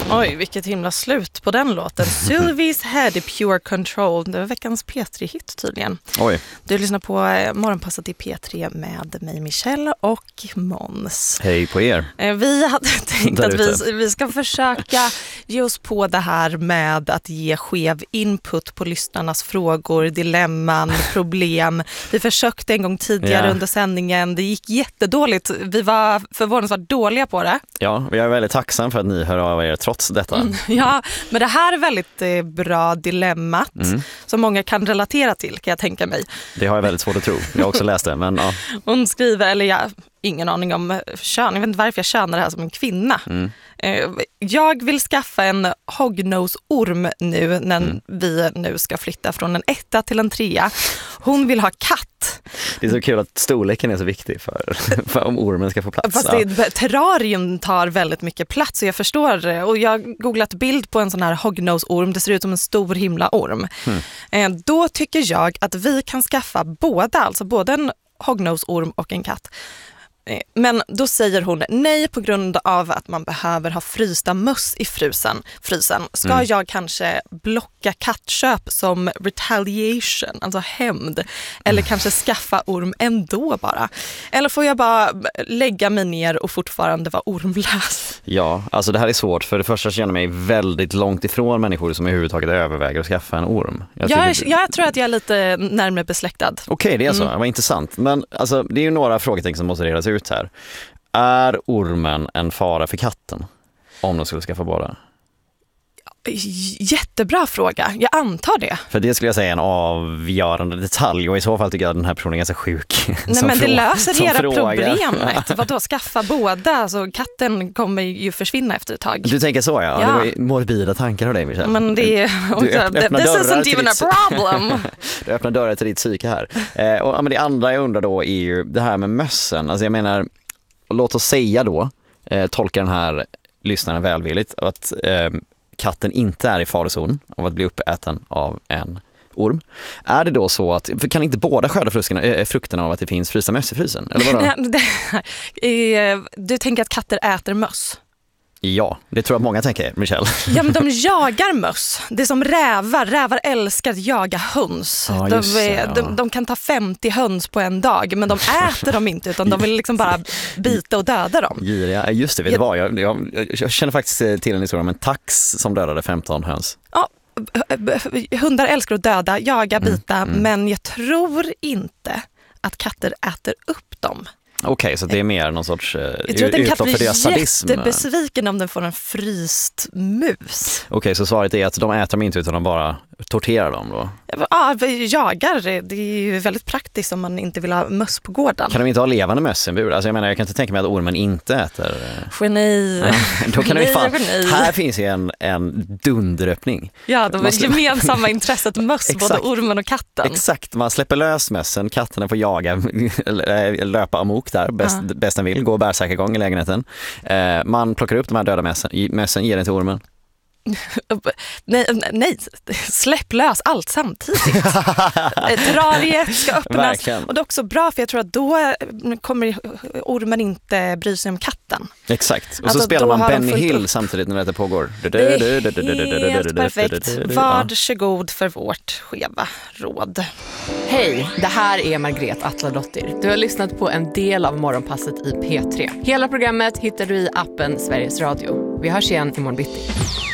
Oj, vilket himla slut på den låten. Sylvie's Head i Pure Control. Det var veckans P3-hit tydligen. Oj. Du lyssnar på Morgonpasset i P3 med mig, Michelle och Måns. Hej på er. Vi hade tänkt att vi ska försöka ge oss på det här med att ge skev input på lyssnarnas frågor, dilemman, problem. Vi försökte en gång tidigare under sändningen. Det gick jättedåligt. Vi var förvånansvärt dåliga på det. Ja, jag är väldigt tacksam för att ni hör av er trots detta. Ja, men det här är väldigt bra dilemmat som många kan relatera till, kan jag tänka mig. Det har jag väldigt svårt att tro. Jag har också läst det, men ja. Hon skriver, eller jag ingen aning om kön. Jag vet inte varför jag könar det här som en kvinna. Jag vill skaffa en hognose-orm nu när vi nu ska flytta från en 1 till en 3. Hon vill ha katt. Det är så kul att storleken är så viktig för om ormen ska få plats. Fast terrarium tar väldigt mycket plats och jag förstår. Och jag har googlat bild på en sån här hognose-orm. Det ser ut som en stor himla orm. Då tycker jag att vi kan skaffa båda, alltså både en hognose-orm och en katt. Men då säger hon nej på grund av att man behöver ha frysta möss i frysen. Ska jag kanske blocka kattköp som retaliation, alltså hämnd, eller kanske skaffa orm ändå bara? Eller får jag bara lägga mig ner och fortfarande vara ormlös? Ja, alltså det här är svårt. För det första känner jag mig väldigt långt ifrån människor som överhuvudtaget överväger att skaffa en orm. Jag tror att jag är lite närmare besläktad. Okej, det är så. Det var intressant. Men alltså, det är ju några frågetecken som måste redas ut här. Är ormen en fara för katten om de skulle skaffa båda? Jättebra fråga. Jag antar det. För det skulle jag säga är en avgörande detalj och i så fall tycker jag att den här personen är ganska sjuk. Nej, men det löser era problemet. Vadå, skaffa båda? Alltså, katten kommer ju försvinna efter ett tag. Du tänker så, ja. Det var morbida tankar av dig, Michelle. Men det är... This isn't even a problem. Du öppnar dörrar till ditt psyke här. Och men det andra jag undrar då är ju det här med mössen. Alltså jag menar, låt oss säga då, tolka den här lyssnaren välvilligt, att katten inte är i farozon av att bli uppäten av en orm. Är det då så att, för kan inte båda skörda frukterna av att det finns frysta möss i frysen? Eller vadå? Du tänker att katter äter möss? Ja, det tror jag många tänker, Michelle. Ja, men de jagar möss. Det är som rävar. Rävar älskar att jaga höns. De kan ta 50 höns på en dag, men de äter dem inte, utan de vill liksom bara bita och döda dem. Ja, just det, vet du vad? Jag känner faktiskt till en historia om en tax som dödade 15 höns. Ja, hundar älskar att döda, jaga, bita, men jag tror inte att katter äter upp dem. Okej, så det är mer någon sorts jag tror att en katt blir jättebesviken om den får en fryst mus. Okej, så svaret är att de äter dem inte utan de bara torterar dem då? Ja, jagar. Det är ju väldigt praktiskt om man inte vill ha möss på gården. Kan de inte ha levande möss i en bur? Alltså jag menar, jag kan inte tänka mig att ormen inte äter... Geni. Då kan här finns ju en dunderöppning. Ja, de har gemensamma intresset möss, både ormen och katten. Exakt, man släpper lös mössen, katterna får jaga, löpa amok där, bäst den vill, gå bärsäkergång i lägenheten. Man plockar upp de här döda mössen, ger den till ormen. Nej, släpp lös allt samtidigt. Terrariet ska öppnas. Verkligen. Och det är också bra, för jag tror att då kommer ormen inte bry sig om katten. Exakt, och så spelar man Benny Hill samtidigt när det pågår. Det är helt perfekt. Varsågod för vårt skeva råd. Hej, det här är Margret Atladottir. Du har lyssnat på en del av Morgonpasset i P3. Hela programmet hittar du i appen Sveriges Radio. Vi hörs igen imorgon bitti.